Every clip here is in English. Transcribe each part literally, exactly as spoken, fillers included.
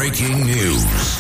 breaking news.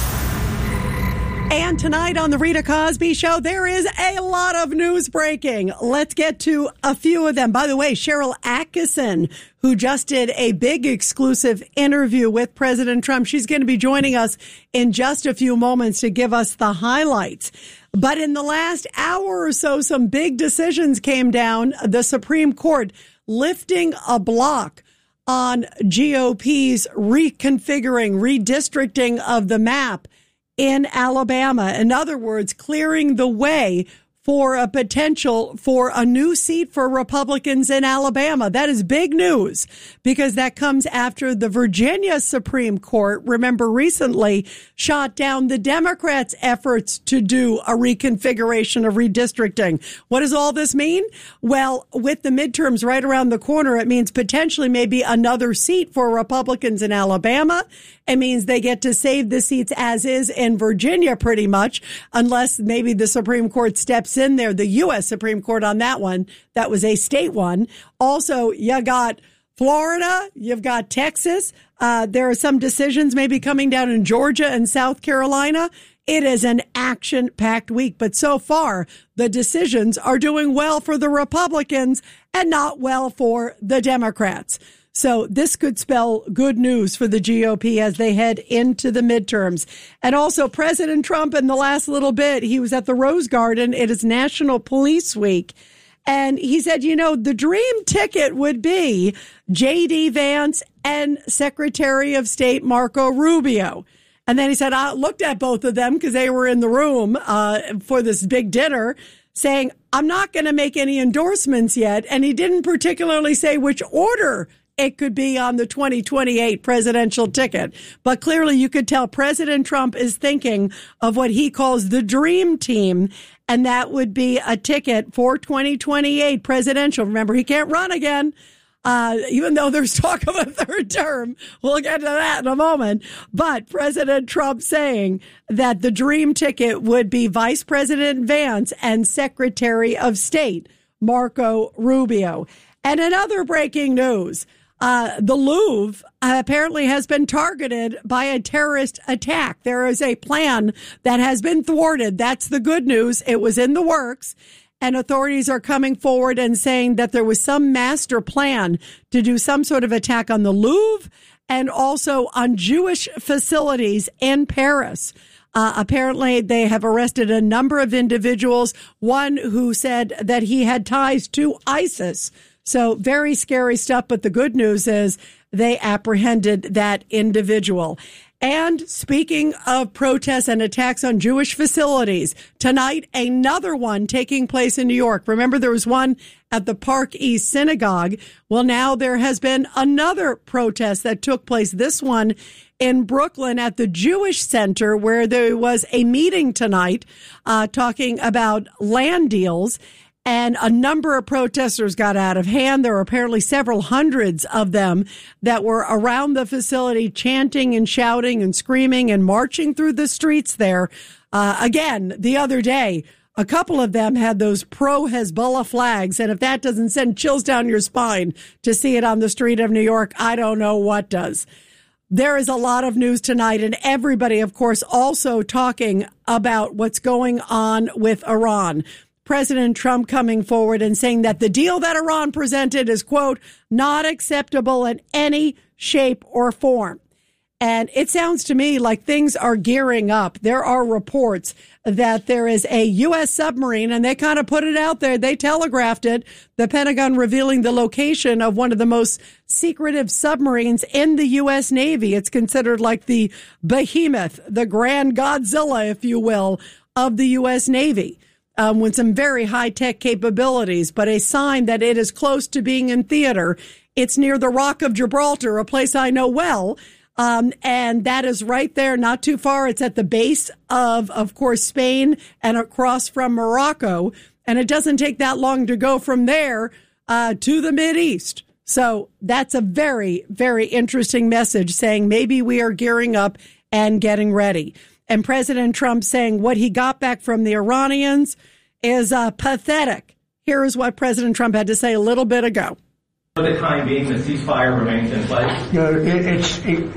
And tonight on the Rita Cosby Show, there is a lot of news breaking. Let's get to a few of them. By the way, Sharyl Attkisson, who just did a big exclusive interview with President Trump, she's going to be joining us in just a few moments to give us the highlights. But in the last hour or so, some big decisions came down. The Supreme Court lifting a block on G O P's reconfiguring, redistricting of the map in Alabama. In other words, clearing the way for a potential for a new seat for Republicans in Alabama. That is big news because that comes after the Virginia Supreme Court, remember, recently shot down the Democrats' efforts to do a reconfiguration of redistricting. What does all this mean? Well, with the midterms right around the corner, it means potentially maybe another seat for Republicans in Alabama. It means they get to save the seats as is in Virginia pretty much, unless maybe the Supreme Court steps in there, the U S Supreme Court on that one. That was a state one. Also, you got Florida, you've got Texas. Uh, there are some decisions maybe coming down in Georgia and South Carolina. It is an action-packed week, but so far, the decisions are doing well for the Republicans and not well for the Democrats. So this could spell good news for the G O P as they head into the midterms. And also President Trump in the last little bit, he was at the Rose Garden. It is National Police Week. And he said, you know, the dream ticket would be J D Vance and Secretary of State Marco Rubio. And then he said, I looked at both of them because they were in the room uh, for this big dinner, saying, I'm not going to make any endorsements yet. And he didn't particularly say which order it could be on the twenty twenty-eight presidential ticket. But clearly you could tell President Trump is thinking of what he calls the dream team. And that would be a ticket for twenty twenty-eight presidential. Remember, he can't run again, uh, even though there's talk of a third term. We'll get to that in a moment. But President Trump saying that the dream ticket would be Vice President Vance and Secretary of State Marco Rubio. And another breaking news. Uh, the Louvre uh, apparently has been targeted by a terrorist attack. There is a plan that has been thwarted. That's the good news. It was in the works, and authorities are coming forward and saying that there was some master plan to do some sort of attack on the Louvre and also on Jewish facilities in Paris. Uh, apparently, they have arrested a number of individuals, one who said that he had ties to ISIS. So very scary stuff. But the good news is they apprehended that individual. And speaking of protests and attacks on Jewish facilities, tonight, another one taking place in New York. Remember, there was one at the Park East Synagogue. Well, now there has been another protest that took place, this one in Brooklyn at the Jewish Center, where there was a meeting tonight uh, talking about land deals. And a number of protesters got out of hand. There were apparently several hundreds of them that were around the facility chanting and shouting and screaming and marching through the streets there. Uh, again, the other day, a couple of them had those pro-Hezbollah flags. And if that doesn't send chills down your spine to see it on the street of New York, I don't know what does. There is a lot of news tonight, and everybody, of course, also talking about what's going on with Iran. President Trump coming forward and saying that the deal that Iran presented is, quote, not acceptable in any shape or form. And it sounds to me like things are gearing up. There are reports that there is a U S submarine, and they kind of put it out there. They telegraphed it, the Pentagon revealing the location of one of the most secretive submarines in the U S Navy. It's considered like the behemoth, the grand Godzilla, if you will, of the U S Navy. Um, with some very high-tech capabilities, but a sign that it is close to being in theater. It's near the Rock of Gibraltar, a place I know well, um, and that is right there, not too far. It's at the base of, of course, Spain and across from Morocco, and it doesn't take that long to go from there uh, to the Mideast. So that's a very, very interesting message saying maybe we are gearing up and getting ready. And President Trump saying what he got back from the Iranians is uh, pathetic. Here is what President Trump had to say a little bit ago. For the time being, the ceasefire remains in place. You know, it, it's it,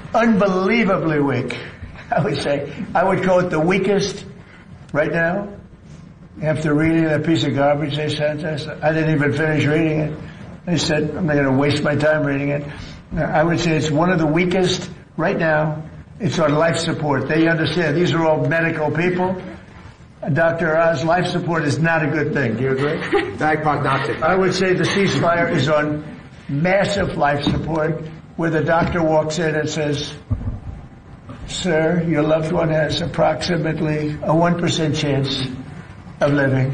unbelievably weak. I would say, I would call it the weakest right now. After reading that piece of garbage they sent us, I didn't even finish reading it. They said, I'm not going to waste my time reading it. I would say it's one of the weakest right now. It's on life support. They understand these are all medical people. Doctor Oz, life support is not a good thing. Do you agree? Bad prognostic. I would say the ceasefire is on massive life support, where the doctor walks in and says, sir, your loved one has approximately a one percent chance of living.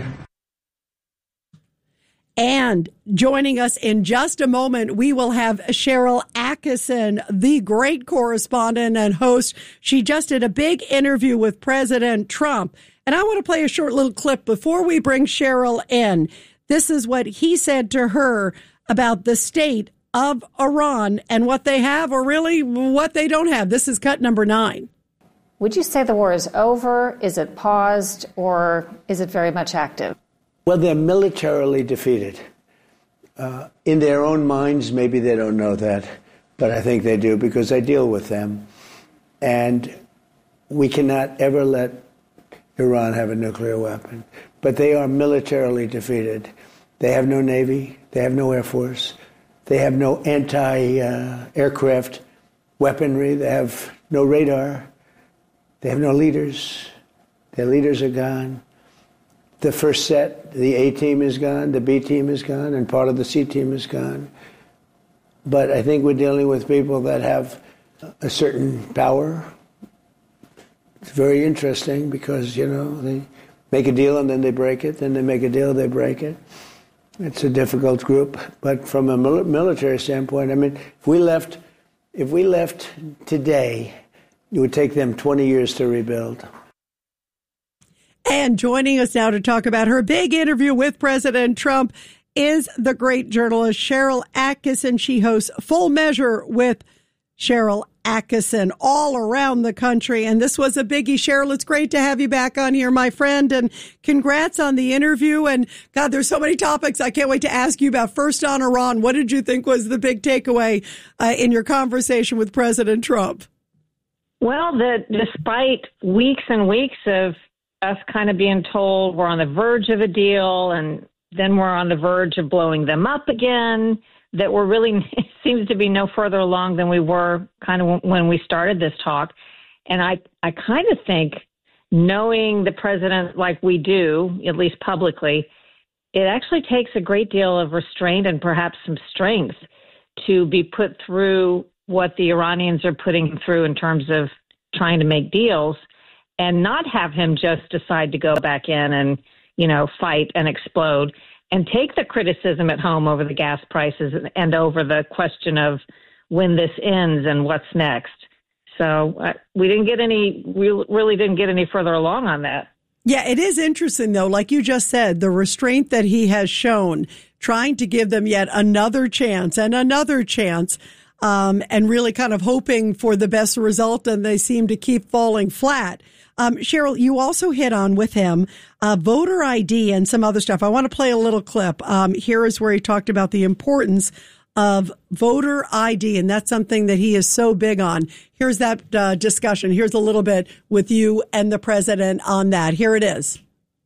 And joining us in just a moment, we will have Sharyl Attkisson, the great correspondent and host. She just did a big interview with President Trump. And I want to play a short little clip before we bring Sharyl in. This is what he said to her about the state of Iran and what they have, or really what they don't have. This is cut number nine. Would you say the war is over? Is it paused? Or is it very much active? Well, they're militarily defeated. Uh, in their own minds, maybe they don't know that, but I think they do because I deal with them. And we cannot ever let Iran have a nuclear weapon. But they are militarily defeated. They have no navy. They have no air force. They have no anti-aircraft uh, weaponry. They have no radar. They have no leaders. Their leaders are gone. The first set, the A team is gone, the B team is gone, and part of the C team is gone. But I think we're dealing with people that have a certain power. It's very interesting because, you know, they make a deal and then they break it, then they make a deal, they break it. It's a difficult group. But from a mil- military standpoint, I mean, if we left, if we left today, it would take them twenty years to rebuild. And joining us now to talk about her big interview with President Trump is the great journalist Sharyl Attkisson. She hosts Full Measure with Sharyl Attkisson all around the country. And this was a biggie. Sharyl, it's great to have you back on here, my friend. And congrats on the interview. And God, there's so many topics I can't wait to ask you about. First on Iran, what did you think was the big takeaway uh, in your conversation with President Trump? Well, that despite weeks and weeks of us kind of being told we're on the verge of a deal and then we're on the verge of blowing them up again, that we're really, it seems to be no further along than we were kind of when we started this talk. And I, I kind of think, knowing the president like we do, at least publicly, it actually takes a great deal of restraint and perhaps some strength to be put through what the Iranians are putting him through in terms of trying to make deals, and not have him just decide to go back in and, you know, fight and explode, and take the criticism at home over the gas prices and over the question of when this ends and what's next. So uh, we didn't get any, we really didn't get any further along on that. Yeah, it is interesting, though, like you just said, the restraint that he has shown, trying to give them yet another chance and another chance. Um, and really kind of hoping for the best result, and they seem to keep falling flat. Um, Sharyl, you also hit on with him uh, voter I D and some other stuff. I want to play a little clip. Um, here is where he talked about the importance of voter I D, and that's something that he is so big on. Here's that uh, discussion. Here's a little bit with you and the president on that. Here it is.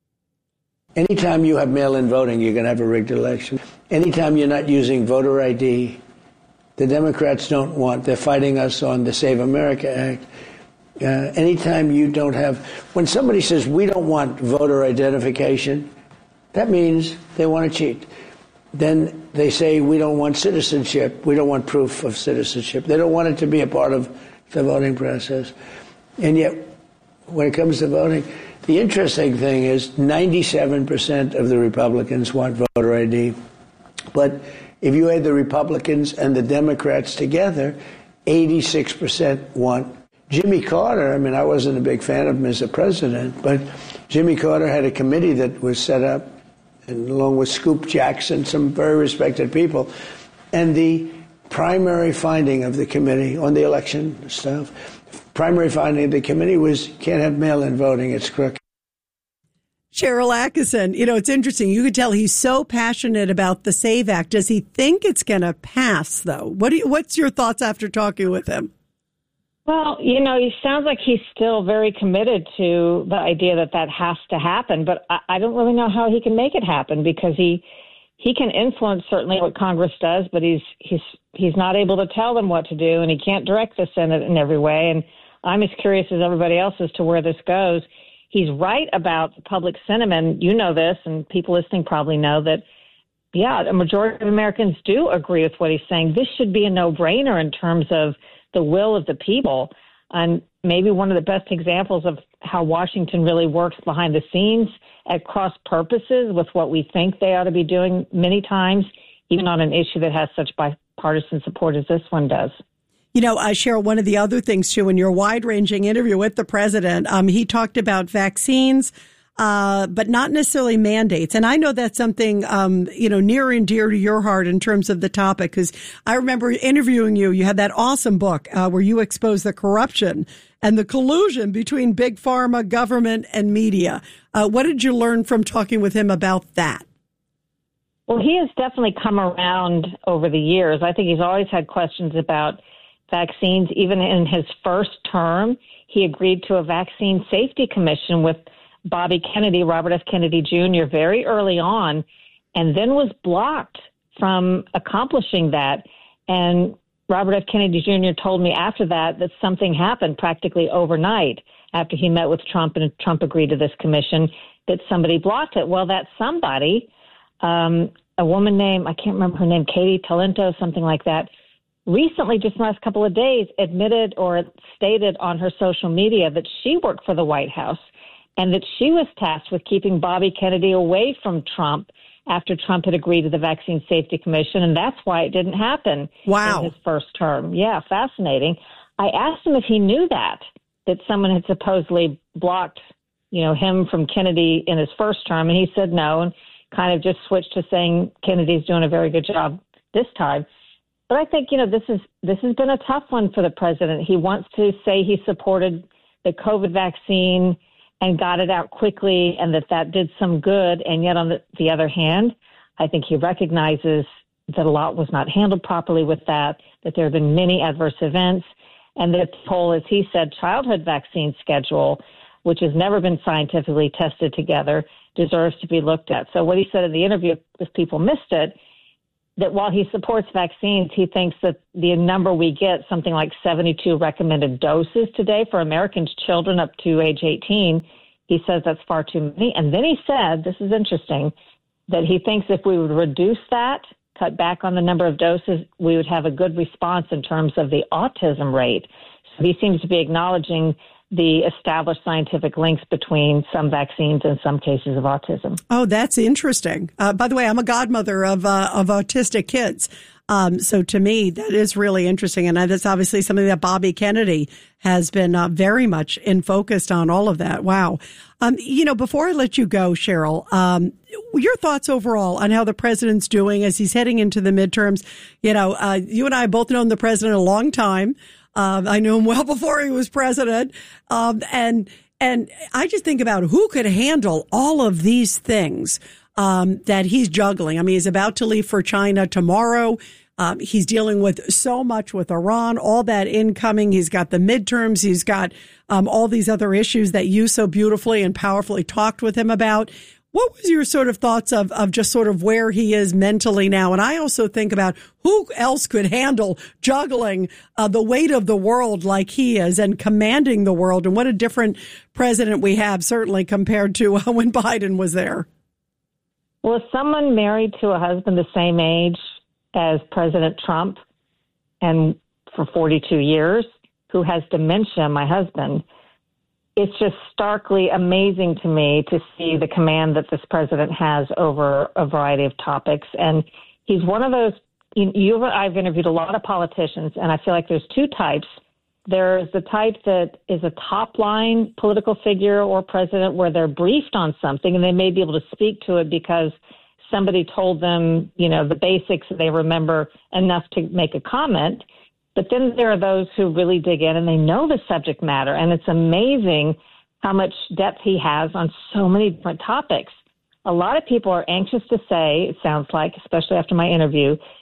Anytime you have mail-in voting, you're going to have a rigged election. Anytime you're not using voter I D, the Democrats don't want. They're fighting us on the Save America Act. Uh, anytime you don't have, when somebody says we don't want voter identification, that means they want to cheat. Then they say we don't want citizenship. We don't want proof of citizenship. They don't want it to be a part of the voting process. And yet, when it comes to voting, the interesting thing is ninety-seven percent of the Republicans want voter I D. But if you add the Republicans and the Democrats together, eighty-six percent want. Jimmy Carter, I mean, I wasn't a big fan of him as a president, but Jimmy Carter had a committee that was set up, and along with Scoop Jackson, some very respected people. And the primary finding of the committee on the election stuff, primary finding of the committee was you can't have mail-in voting, it's crooked. Sharyl Attkisson, you know, it's interesting. You could tell he's so passionate about the SAVE Act. Does he think it's going to pass, though? What do you, what's your thoughts after talking with him? Well, you know, he sounds like he's still very committed to the idea that that has to happen, but I, I don't really know how he can make it happen because he he can influence certainly what Congress does, but he's he's he's not able to tell them what to do, and he can't direct the Senate in every way. And I'm as curious as everybody else as to where this goes. He's right about the public sentiment. You know this, and people listening probably know that, yeah, a majority of Americans do agree with what he's saying. This should be a no-brainer in terms of the will of the people. And maybe one of the best examples of how Washington really works behind the scenes at cross purposes with what we think they ought to be doing many times, even on an issue that has such bipartisan support as this one does. You know, uh, Cheryl, one of the other things, too, in your wide-ranging interview with the president, um, he talked about vaccines, uh, but not necessarily mandates. And I know that's something, um, you know, near and dear to your heart in terms of the topic, because I remember interviewing you. You had that awesome book uh, where you exposed the corruption and the collusion between big pharma, government, and media. Uh, what did you learn from talking with him about that? Well, he has definitely come around over the years. I think he's always had questions about vaccines. Even in his first term, he agreed to a vaccine safety commission with Bobby Kennedy, Robert F. Kennedy Junior, very early on, and then was blocked from accomplishing that. And Robert F. Kennedy Junior told me after that that something happened practically overnight after he met with Trump and Trump agreed to this commission, that somebody blocked it. Well, that somebody, um, a woman named, I can't remember her name, Katie Talento, something like that, recently, just in the last couple of days, admitted or stated on her social media that she worked for the White House and that she was tasked with keeping Bobby Kennedy away from Trump after Trump had agreed to the Vaccine Safety Commission, and that's why it didn't happen wow. in his first term. Yeah, fascinating. I asked him if he knew that, that someone had supposedly blocked, you know, him from Kennedy in his first term, and he said no, and kind of just switched to saying Kennedy's doing a very good job this time. But I think, you know, this is this has been a tough one for the president. He wants to say he supported the COVID vaccine and got it out quickly and that that did some good. And yet, on the, the other hand, I think he recognizes that a lot was not handled properly with that, that there have been many adverse events, and that the whole, as he said, childhood vaccine schedule, which has never been scientifically tested together, deserves to be looked at. So what he said in the interview, if people missed it, that while he supports vaccines, he thinks that the number we get, something like seventy-two recommended doses today for Americans, children up to age eighteen, he says that's far too many. And then he said, this is interesting, that he thinks if we would reduce that, cut back on the number of doses, we would have a good response in terms of the autism rate. So he seems to be acknowledging the established scientific links between some vaccines and some cases of autism. Oh, that's interesting. Uh, by the way, I'm a godmother of uh, of autistic kids. Um, so to me, that is really interesting. And that's obviously something that Bobby Kennedy has been uh, very much in focused on all of that. Wow. Um, you know, before I let you go, Cheryl, um, your thoughts overall on how the president's doing as he's heading into the midterms. You know, uh, you and I have both known the president a long time. Uh, I knew him well before he was president. Um, and, and I just think about who could handle all of these things, um, that he's juggling. I mean, he's about to leave for China tomorrow. Um, he's dealing with so much with Iran, all that incoming. He's got the midterms. He's got, um, all these other issues that you so beautifully and powerfully talked with him about. What was your sort of thoughts of, of just sort of where he is mentally now? And I also think about who else could handle juggling uh, the weight of the world like he is and commanding the world. And what a different president we have, certainly compared to uh, when Biden was there. Well, if someone married to a husband the same age as President Trump and for forty-two years, who has dementia, my husband, it's just starkly amazing to me to see the command that this president has over a variety of topics. And he's one of those, you, you I've interviewed a lot of politicians, and I feel like there's two types. There's the type that is a top-line political figure or president where they're briefed on something and they may be able to speak to it because somebody told them, you know, the basics, they remember enough to make a comment. But then there are those who really dig in and they know the subject matter. And it's amazing how much depth he has on so many different topics. A lot of people are anxious to say, it sounds like, especially after my interview,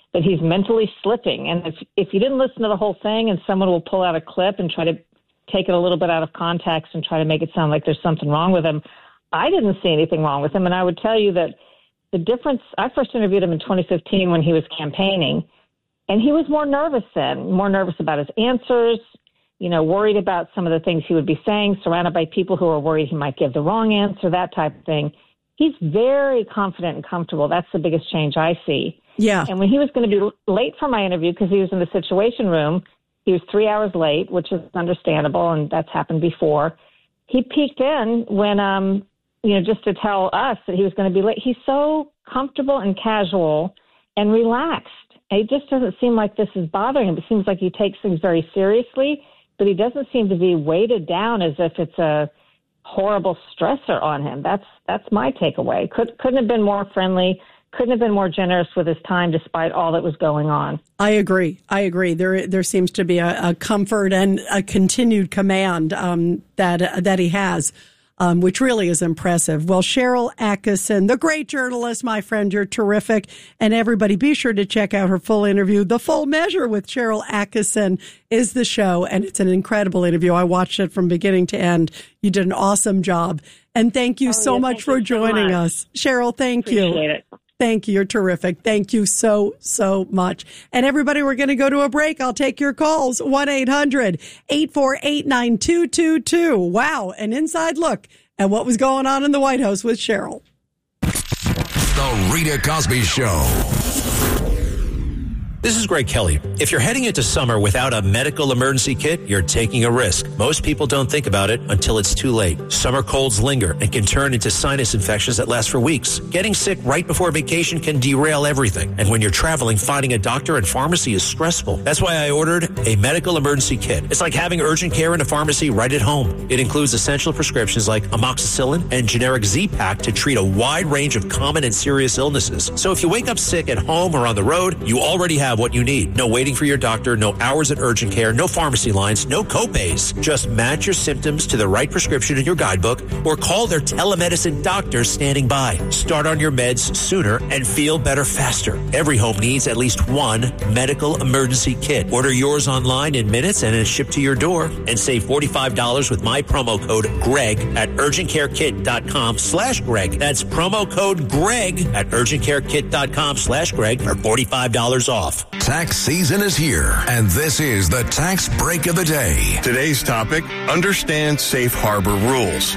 that he's mentally slipping. And if, if you didn't listen to the whole thing and someone will pull out a clip and try to take it a little bit out of context and try to make it sound like there's something wrong with him, I didn't see anything wrong with him. And I would tell you that the difference, I first interviewed him in twenty fifteen when he was campaigning, and he was more nervous then, more nervous about his answers, you know, worried about some of the things he would be saying, surrounded by people who are worried he might give the wrong answer, that type of thing. He's very confident and comfortable. That's the biggest change I see. Yeah. And when he was going to be late for my interview because he was in the Situation Room, he was three hours late, which is understandable, and that's happened before. He peeked in when, um, you know, just to tell us that he was going to be late. He's so comfortable and casual and relaxed. It just doesn't seem like this is bothering him. It seems like he takes things very seriously, but he doesn't seem to be weighted down as if it's a horrible stressor on him. That's that's my takeaway. Could, couldn't have been more friendly, couldn't have been more generous with his time despite all that was going on. I agree. I agree. There there seems to be a, a comfort and a continued command um, that uh, that he has, um, which really is impressive. Well, Sharyl Attkisson, the great journalist, my friend, you're terrific. And everybody, be sure to check out her full interview. The Full Measure with Sharyl Attkisson is the show, and it's an incredible interview. I watched it from beginning to end. You did an awesome job. And thank you oh, so yeah, much for joining so much. us. Sharyl, thank Appreciate you. It. Thank you. You're terrific. Thank you so, so much. And everybody, we're going to go to a break. I'll take your calls. one eight hundred eight four eight nine two two two. Wow. An inside look at what was going on in the White House with Sharyl. The Rita Cosby Show. This is Greg Kelly. If you're heading into summer without a medical emergency kit, you're taking a risk. Most people don't think about it until it's too late. Summer colds linger and can turn into sinus infections that last for weeks. Getting sick right before vacation can derail everything. And when you're traveling, finding a doctor and pharmacy is stressful. That's why I ordered a medical emergency kit. It's like having urgent care in a pharmacy right at home. It includes essential prescriptions like amoxicillin and generic Z-Pak to treat a wide range of common and serious illnesses. So if you wake up sick at home or on the road, you already have what you need. No waiting for your doctor, no hours at urgent care, no pharmacy lines, no copays. Just match your symptoms to the right prescription in your guidebook or call their telemedicine doctor standing by. Start on your meds sooner and feel better faster. Every home needs at least one medical emergency kit. Order yours online in minutes and it's shipped to your door. And save forty-five dollars with my promo code GREG at urgentcarekit.com slash Greg. That's promo code GREG at urgentcarekit.com slash Greg for forty-five dollars off. Tax season is here, and this is the Tax Break of the Day. Today's topic, understand safe harbor rules.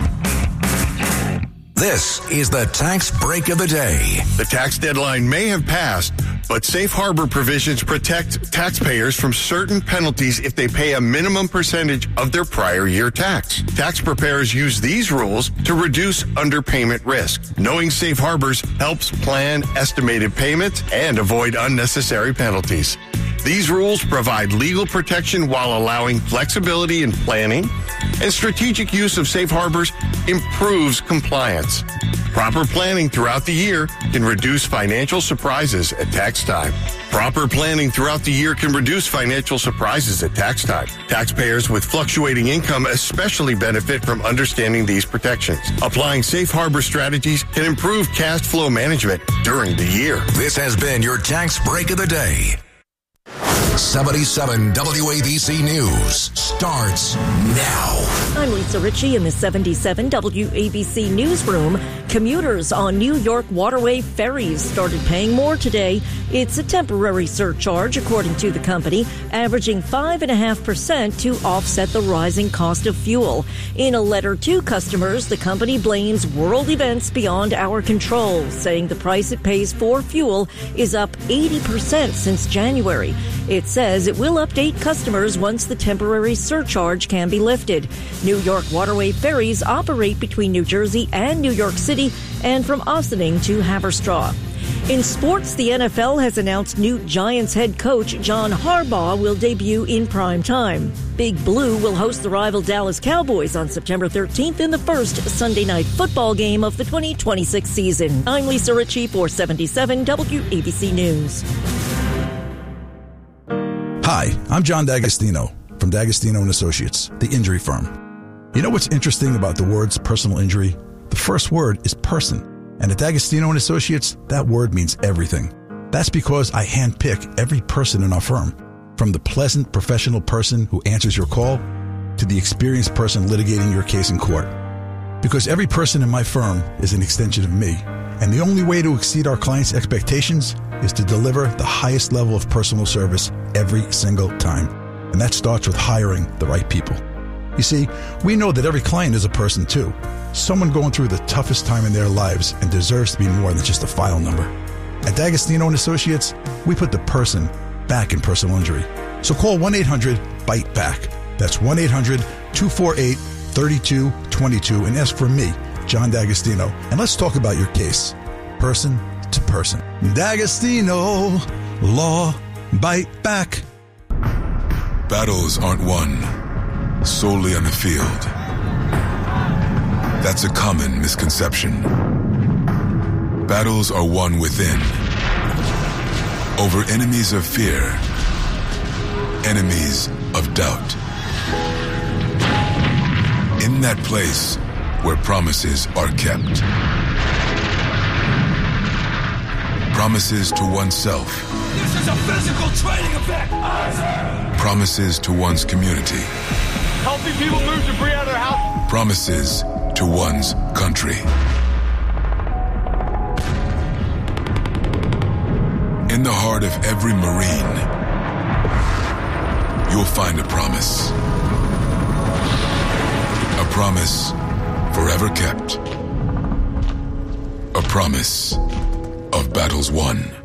This is the Tax Break of the Day. The tax deadline may have passed, but safe harbor provisions protect taxpayers from certain penalties if they pay a minimum percentage of their prior year tax. Tax preparers use these rules to reduce underpayment risk. Knowing safe harbors helps plan estimated payments and avoid unnecessary penalties. These rules provide legal protection while allowing flexibility in planning, and strategic use of safe harbors improves compliance. Proper planning throughout the year can reduce financial surprises at tax time. Proper planning throughout the year can reduce financial surprises at tax time. Taxpayers with fluctuating income especially benefit from understanding these protections. Applying safe harbor strategies can improve cash flow management during the year. This has been your Tax Break of the Day. seventy-seven W A B C News starts now. I'm Lisa Ritchie in the seventy-seven W A B C newsroom. Commuters on New York waterway ferries started paying more today. It's a temporary surcharge, according to the company, averaging five point five percent to offset the rising cost of fuel. In a letter to customers, the company blames world events beyond our control, saying the price it pays for fuel is up eighty percent since January. It says it will update customers once the temporary surcharge can be lifted. New York waterway ferries operate between New Jersey and New York City and from Ossining to Haverstraw. In sports, the N F L has announced new Giants head coach John Harbaugh will debut in prime time. Big Blue will host the rival Dallas Cowboys on September thirteenth in the first Sunday night football game of the twenty twenty-six season. I'm Lisa Ritchie for seventy-seven W A B C News. Hi, I'm John D'Agostino from D'Agostino and Associates, the injury firm. You know what's interesting about the words personal injury? The first word is person. And at D'Agostino and Associates, that word means everything. That's because I handpick every person in our firm, from the pleasant professional person who answers your call to the experienced person litigating your case in court. Because every person in my firm is an extension of me, and the only way to exceed our clients' expectations is to deliver the highest level of personal service every single time. And that starts with hiring the right people. You see, we know that every client is a person too, someone going through the toughest time in their lives and deserves to be more than just a file number. At D'Agostino and Associates, we put the person back in personal injury. So call one eight hundred bite back. That's one eight hundred two four eight three two two two and ask for me, John D'Agostino. And let's talk about your case, person to person. D'Agostino, law, bite back. Battles aren't won solely on the field. That's a common misconception. Battles are won within, over enemies of fear, enemies of doubt. In that place where promises are kept. Promises to oneself. This is a physical training event! Promises to one's community. Helping people move debris out of their house. Promises to one's country. In the heart of every Marine, you'll find a promise. A promise forever kept. A promise of battles won.